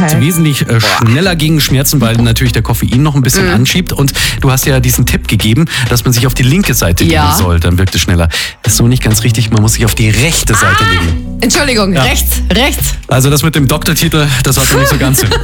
wirkt wesentlich schneller gegen Schmerzen, weil natürlich der Koffein noch ein bisschen anschiebt. Und du hast ja diesen Tipp gegeben, dass man sich auf die linke Seite legen soll, dann wirkt es schneller. Das ist so nicht ganz richtig, man muss sich auf die rechte Seite legen. Entschuldigung, rechts. Also das mit dem Doktortitel, das war nicht so ganz hin.